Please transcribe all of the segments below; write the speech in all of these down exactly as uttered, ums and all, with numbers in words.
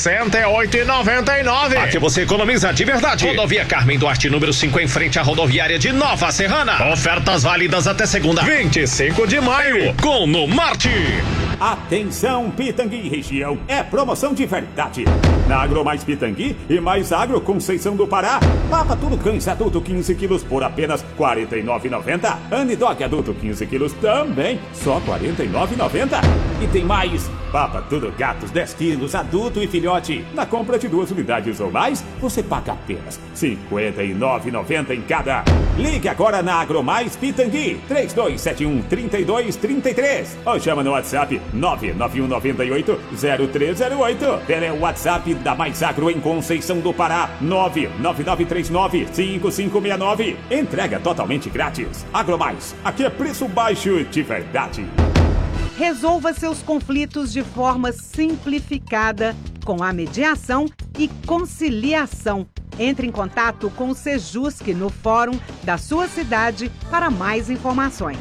sessenta e oito reais e noventa e nove centavos. Aqui você economiza de verdade. Rodovia Carmen Duarte, número cinco, em frente à rodoviária de Nova Serrana. Ofertas válidas até segunda, vinte e cinco de maio, com No Marte. Atenção, Pitangui região, é promoção de verdade. Na Agro Mais Pitangui e Mais Agro Conceição do Pará, Papa Tudo Cães adulto quinze quilos por apenas quarenta e nove reais e noventa centavos. Anidog adulto quinze quilos também, só quarenta e nove reais e noventa centavos. E tem mais, Papa Tudo Gatos dez quilos adulto e filhote. Na compra de duas unidades ou mais, você paga apenas cinquenta e nove reais e noventa centavos em cada. Ligue agora na Agro Mais Pitangui, três dois sete um, três dois três três, ou chama no WhatsApp nove nove um nove oito zero três zero oito. Pelo WhatsApp da Mais Agro em Conceição do Pará, nove nove nove três nove cinco cinco seis nove. Entrega totalmente grátis. Agro Mais, aqui é preço baixo de verdade. Resolva seus conflitos de forma simplificada com a mediação e conciliação. Entre em contato com o Sejusc no fórum da sua cidade para mais informações.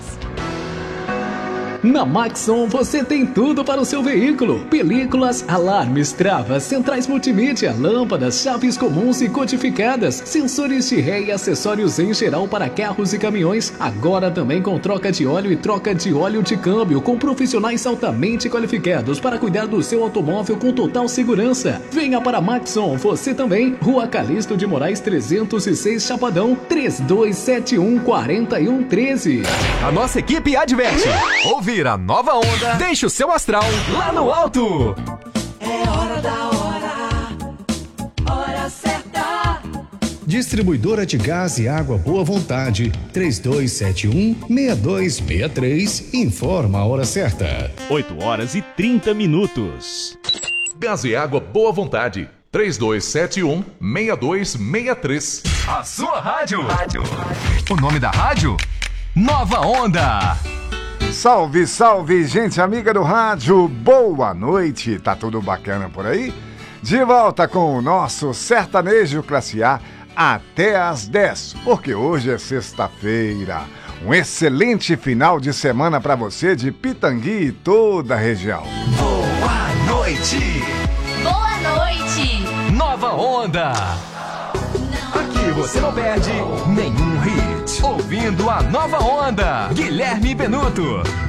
Na Maxon você tem tudo para o seu veículo: películas, alarmes, travas, centrais multimídia, lâmpadas, chaves comuns e codificadas, sensores de ré e acessórios em geral para carros e caminhões. Agora também com troca de óleo e troca de óleo de câmbio, com profissionais altamente qualificados para cuidar do seu automóvel com total segurança. Venha para Maxon, você também. Rua Calixto de Moraes trezentos e seis, Chapadão, três dois sete um, quatro um um três. A nossa equipe adverte. Ouvir a nova onda, deixa o seu astral lá no alto. É hora da hora, hora certa. Distribuidora de Gás e Água Boa Vontade, três dois sete um, seis dois seis três, informa a hora certa. oito horas e trinta minutos. Gás e Água Boa Vontade, três dois sete um, seis dois seis três. A sua rádio. rádio. O nome da rádio? Nova Onda. Salve, salve, gente amiga do rádio, boa noite, tá tudo bacana por aí? De volta com o nosso sertanejo classe A até às dez, porque hoje é sexta-feira. Um excelente final de semana pra você de Pitangui e toda a região. Boa noite! Boa noite! Nova Onda! Aqui você não perde nenhum hit. Ouvindo a Nova Onda, Guilherme Benuto.